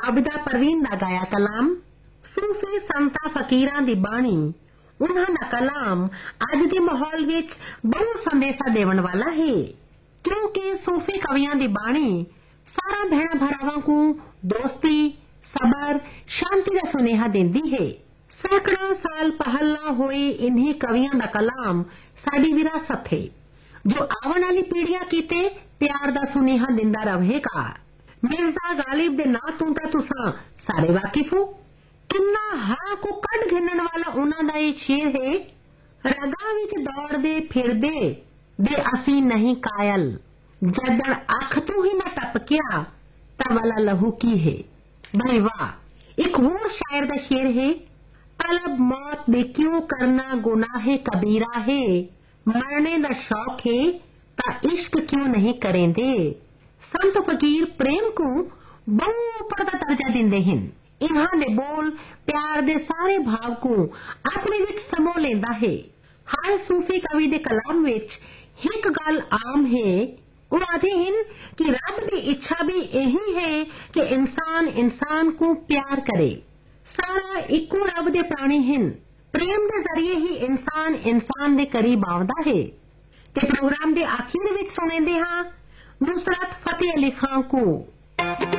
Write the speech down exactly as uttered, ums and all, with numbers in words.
आबिदा परवीन दा गाया कलाम, सूफी संता फकीरां दी बाणी। उन्हां दा कलाम अज दे माहौल विच बहुत संदेशा देवन वाला है, क्योंकि सूफी कवियां दी बाणी सारा भैणा भरावां को दोस्ती, सबर, शांति का सुनेहा देंदी है। सैकड़ों साल पहला हुए इन्हीं कवियां दा कलाम साडी विरासत है, जो आवन वाली पीढ़ियां कीते प्यार दा सुनेहा दिंदा रहेगा। मिर्जा गालिब दे नां तों तां तुसां सारे वाकिफ हो। किन्ना हा को कड घिनण वाला उन्हां दा ये शेर है, रगा विच दौड़दे फिरदे दे असी नहीं कायल, जदड़ अख तू ही ना टपकिया ता वाला लहू की है। भाई वाह। एक होर शायर दा शेर है, तलब मौत दे क्यों करना गुनाह कबीरा है, मरने दा शौक है ता इश्क क्यों नहीं करेंदे। संत फकीर प्रेम को बहुत ऊपर दा दर्जा दिंदे हन। इन्हां दे बोल प्यार दे सारे भाव को अपने विच समो लेंदा है। हर सूफी कवि दे कलाम विच एक गल आम है, वो आदे हन कि रब की इच्छा भी यही है कि इंसान इंसान को प्यार करे। सारा इको रब दे प्राणी हन, प्रेम दे जरिए ही इंसान इंसान दे करीब आउंदा है। ते प्रोग्राम दे आखिर विच सुनेंदे हां नुसरत फतेह अली खान को